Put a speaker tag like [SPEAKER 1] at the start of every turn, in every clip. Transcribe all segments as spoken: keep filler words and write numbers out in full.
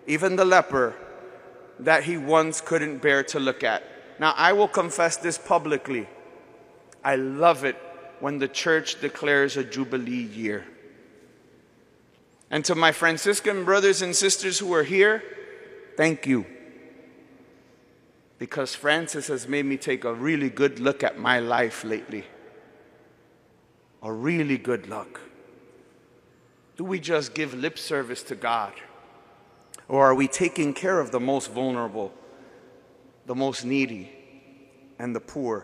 [SPEAKER 1] even the leper, that he once couldn't bear to look at. Now, I will confess this publicly. I love it when the church declares a Jubilee year. And to my Franciscan brothers and sisters who are here, thank you. Because Francis has made me take a really good look at my life lately. A really good look. Do we just give lip service to God? Or are we taking care of the most vulnerable, the most needy, and the poor?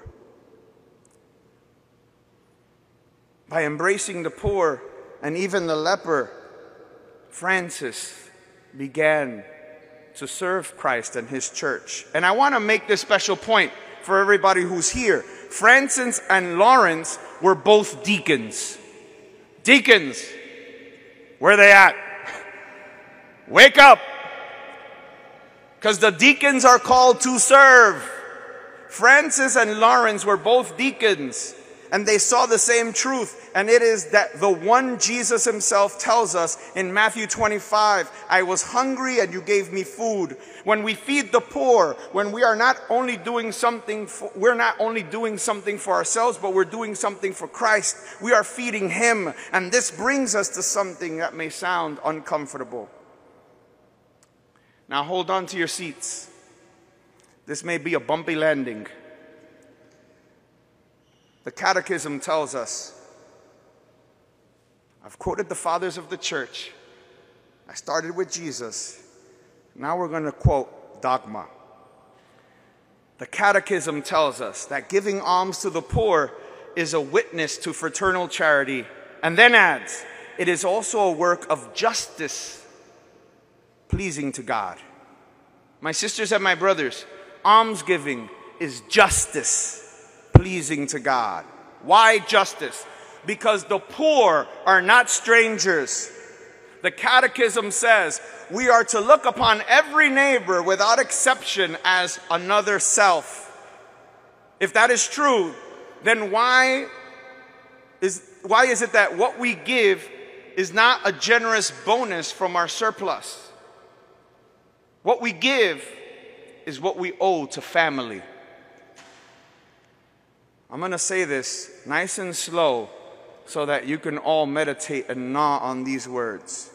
[SPEAKER 1] By embracing the poor and even the leper, Francis began to serve Christ and his church. And I want to make this special point for everybody who's here. Francis and Lawrence were both deacons. Deacons, where are they at? Wake up! Because the deacons are called to serve. Francis and Lawrence were both deacons, and they saw the same truth, and it is that the one Jesus himself tells us in Matthew twenty-five, I was hungry and you gave me food. When we feed the poor, when we are not only doing something for, we're not only doing something for ourselves, but we're doing something for Christ. We are feeding him, and this brings us to something that may sound uncomfortable. Now hold on to your seats. This may be a bumpy landing. The Catechism tells us, I've quoted the fathers of the church. I started with Jesus. Now we're going to quote dogma. The Catechism tells us that giving alms to the poor is a witness to fraternal charity, and then adds, it is also a work of justice pleasing to God. My sisters and my brothers, almsgiving is justice pleasing to God. Why justice? Because the poor are not strangers. The Catechism says we are to look upon every neighbor without exception as another self. If that is true, then why is, why is it that what we give is not a generous bonus from our surplus? What we give is what we owe to family. I'm going to say this nice and slow so that you can all meditate and gnaw on these words.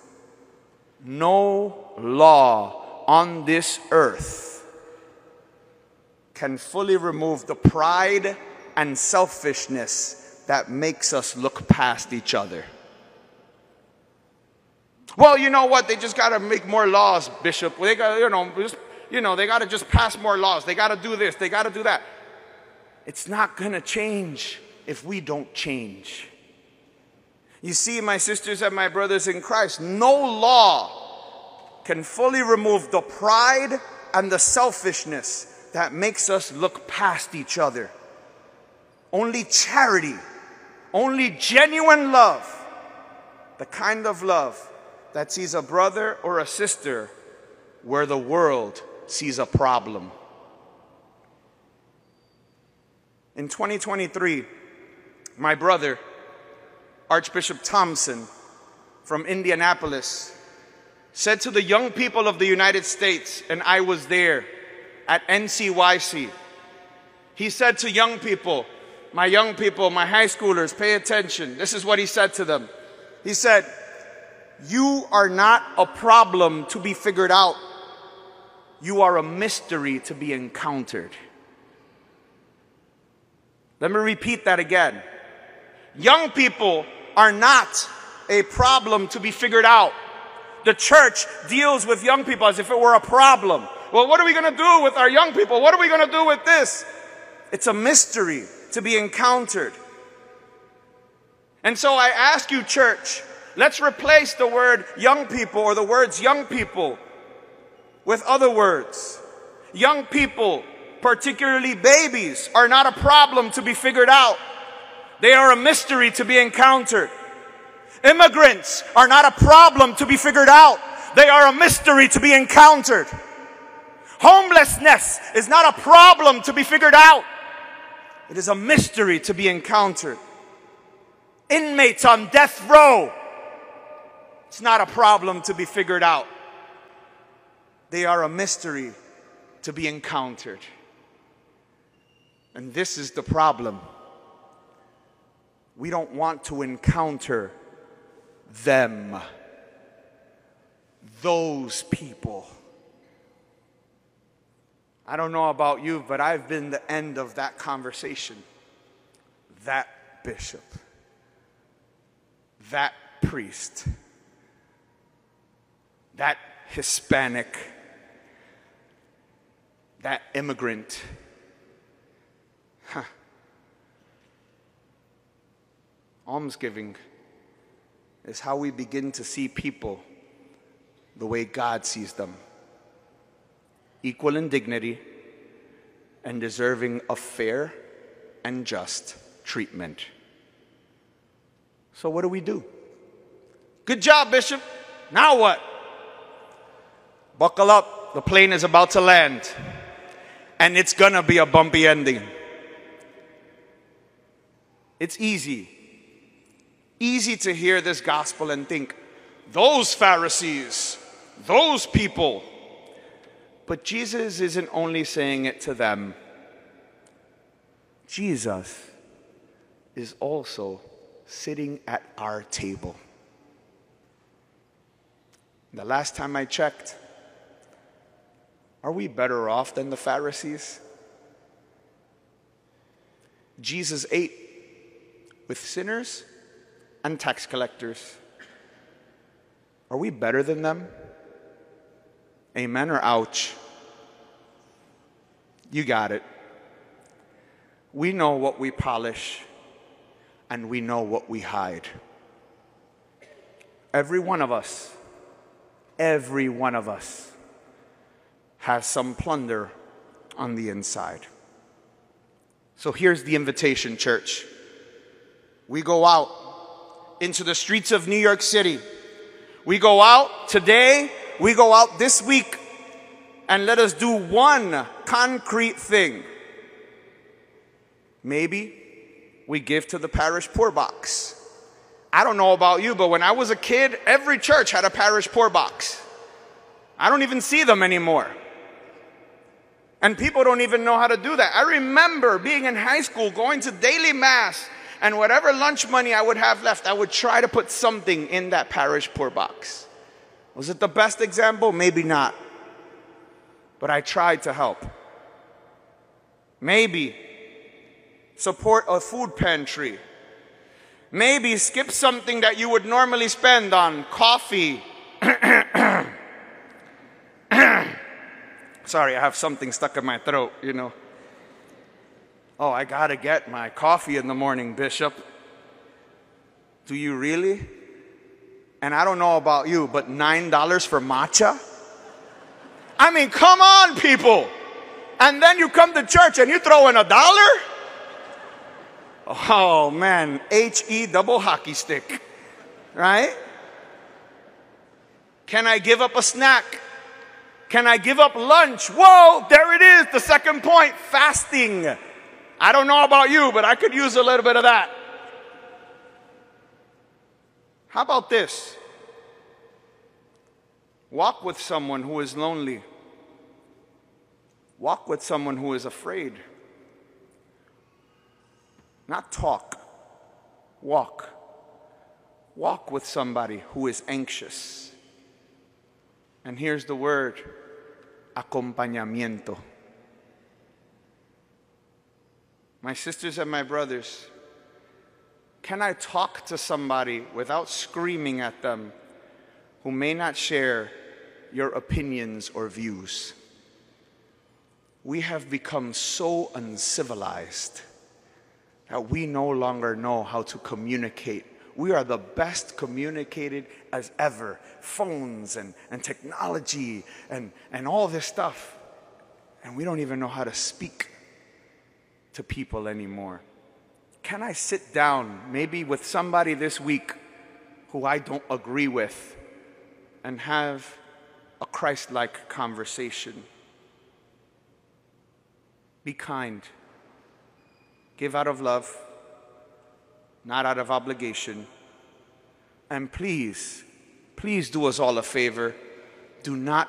[SPEAKER 1] No law on this earth can fully remove the pride and selfishness that makes us look past each other. Well, you know what? They just got to make more laws, Bishop. They got, you know, just, you know, they got to just pass more laws. They got to do this. They got to do that. It's not going to change if we don't change. You see, my sisters and my brothers in Christ, no law can fully remove the pride and the selfishness that makes us look past each other. Only charity, only genuine love, the kind of love that sees a brother or a sister where the world sees a problem. In twenty twenty-three, my brother, Archbishop Thompson from Indianapolis, said to the young people of the United States, and I was there at N C Y C, he said to young people, my young people, my high schoolers, pay attention. This is what he said to them. He said, you are not a problem to be figured out. You are a mystery to be encountered. Let me repeat that again. Young people are not a problem to be figured out. The church deals with young people as if it were a problem. Well, what are we going to do with our young people? What are we going to do with this? It's a mystery to be encountered. And so I ask you, church, let's replace the word young people or the words young people with other words. Young people, particularly babies, are not a problem to be figured out. They are a mystery to be encountered. Immigrants are not a problem to be figured out. They are a mystery to be encountered. Homelessness is not a problem to be figured out. It is a mystery to be encountered. Inmates on death row, it's not a problem to be figured out. They are a mystery to be encountered. And this is the problem. We don't want to encounter them, those people. I don't know about you, but I've been the end of that conversation. That bishop, that priest, that Hispanic, that immigrant. Huh. Almsgiving is how we begin to see people the way God sees them. Equal in dignity and deserving of fair and just treatment. So what do we do? Good job, Bishop. Now what? Buckle up. The plane is about to land. And it's gonna be a bumpy ending. It's easy. Easy to hear this gospel and think, those Pharisees, those people. But Jesus isn't only saying it to them. Jesus is also sitting at our table. The last time I checked, are we better off than the Pharisees? Jesus ate with sinners and tax collectors. Are we better than them? Amen or ouch? You got it. We know what we polish and we know what we hide. Every one of us, every one of us has some plunder on the inside. So here's the invitation, church. We go out into the streets of New York City. We go out today, we go out this week, and let us do one concrete thing. Maybe we give to the parish poor box. I don't know about you, but when I was a kid, every church had a parish poor box. I don't even see them anymore. And people don't even know how to do that. I remember being in high school, going to daily mass, and whatever lunch money I would have left, I would try to put something in that parish poor box. Was it the best example? Maybe not. But I tried to help. Maybe support a food pantry. Maybe skip something that you would normally spend on coffee. Sorry, I have something stuck in my throat, you know. Oh, I gotta get my coffee in the morning, Bishop. Do you really? And I don't know about you, but nine dollars for matcha? I mean, come on, people. And then you come to church and you throw in a dollar? Oh, man, H E double hockey stick, right? Can I give up a snack? Can I give up lunch? Whoa, there it is, the second point, fasting. I don't know about you, but I could use a little bit of that. How about this? Walk with someone who is lonely. Walk with someone who is afraid. Not talk, walk. Walk with somebody who is anxious. And here's the word, acompañamiento. My sisters and my brothers, can I talk to somebody without screaming at them who may not share your opinions or views? We have become so uncivilized that we no longer know how to communicate. We are the best communicated as ever. Phones and, and technology and, and all this stuff. And we don't even know how to speak to people anymore. Can I sit down maybe with somebody this week who I don't agree with and have a Christ-like conversation? Be kind. Give out of love, not out of obligation. And please, please do us all a favor. Do not